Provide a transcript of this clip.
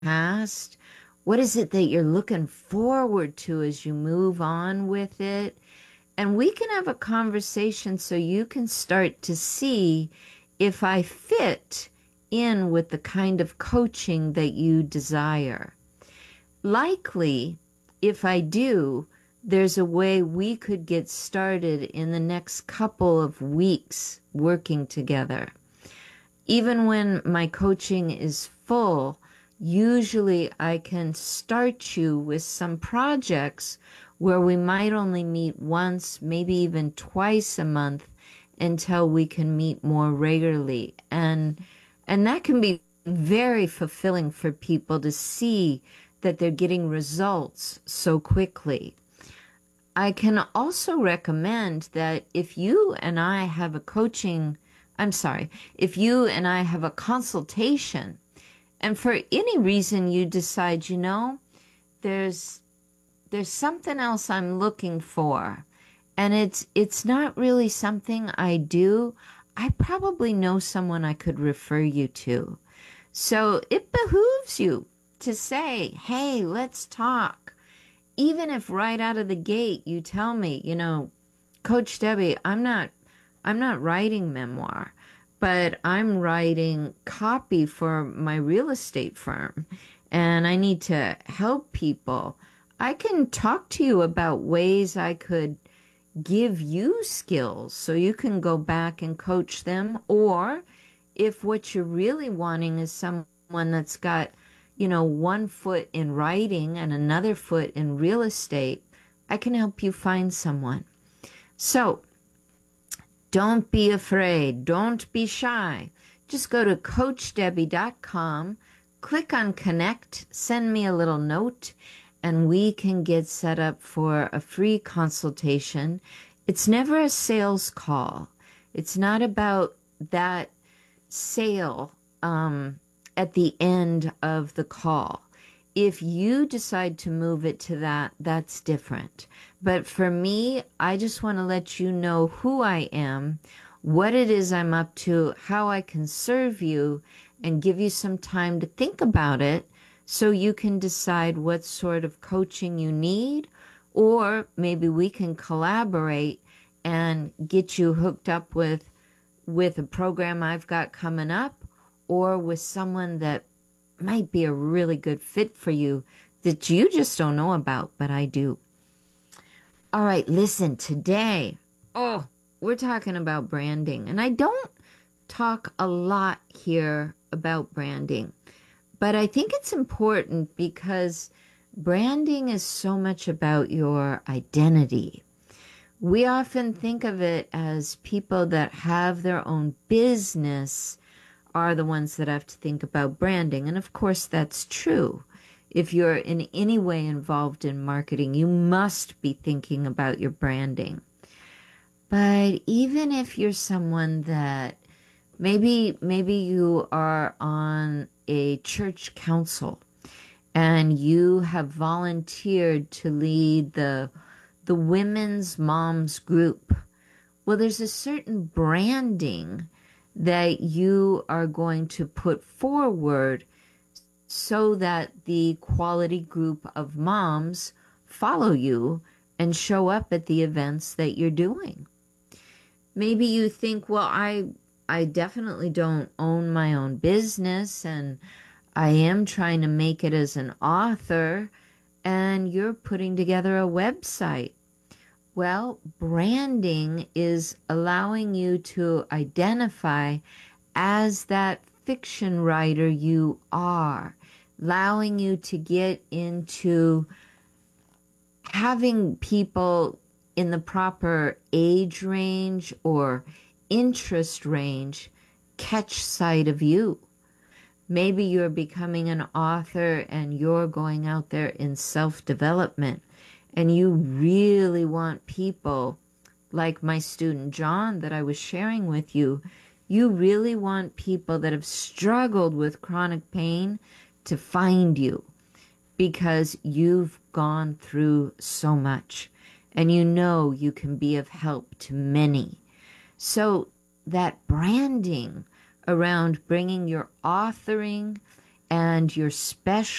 past? What is it that you're looking forward to as you move on with it? And we can have a conversation so you can start to see if I fit in with the kind of coaching that you desire. Likely, if I do, there's a way we could get started in the next couple of weeks working together. Even when my coaching is full, usually I can start you with some projects where we might only meet once, maybe even twice a month until we can meet more regularly. And that can be very fulfilling for people to see that they're getting results so quickly. I can also recommend that if you and I have a coaching, I'm sorry, if you and I have a consultation, and for any reason you decide, there's there's something else I'm looking for, and it's not really something I do, I probably know someone I could refer you to. So it behooves you to say, hey, let's talk. Even if right out of the gate you tell me, Coach Debbie, I'm not writing memoir, but I'm writing copy for my real estate firm and I need to help people. I can talk to you about ways I could give you skills so you can go back and coach them. Or if what you're really wanting is someone that's got, one foot in writing and another foot in real estate, I can help you find someone. So don't be afraid. Don't be shy. Just go to CoachDebbie.com, click on connect, send me a little note, and we can get set up for a free consultation. It's never a sales call. It's not about that sale at the end of the call. If you decide to move it to that, that's different. But for me, I just want to let you know who I am, what it is I'm up to, how I can serve you, and give you some time to think about it so you can decide what sort of coaching you need, or maybe we can collaborate and get you hooked up with a program I've got coming up, or with someone that might be a really good fit for you that you just don't know about, but I do. All right, listen, today, we're talking about branding, and I don't talk a lot here about branding, but I think it's important because branding is so much about your identity. We often think of it as people that have their own business are the ones that have to think about branding. And of course, that's true. If you're in any way involved in marketing, you must be thinking about your branding. But even if you're someone that maybe you are on a church council and you have volunteered to lead the women's moms group, well, there's a certain branding that you are going to put forward so that the quality group of moms follow you and show up at the events that you're doing. Maybe you think, well, I definitely don't own my own business and I am trying to make it as an author, and you're putting together a website. Well, branding is allowing you to identify as that fiction writer you are, allowing you to get into having people in the proper age range or interest range catch sight of you. Maybe you're becoming an author and you're going out there in self-development and you really want people like my student John that I was sharing with you. You really want people that have struggled with chronic pain to find you because you've gone through so much and you can be of help to many. So that branding around bringing your authoring and you're special